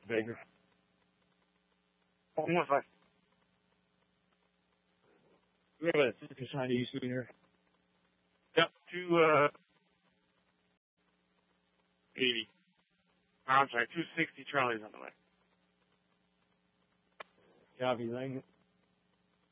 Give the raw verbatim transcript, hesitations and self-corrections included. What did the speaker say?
Baker. one one five. We have a six Chinese in here. Yep, two, uh, eighty. Oh, I'm sorry, two sixty Charlie's on the way. Copy, thank you.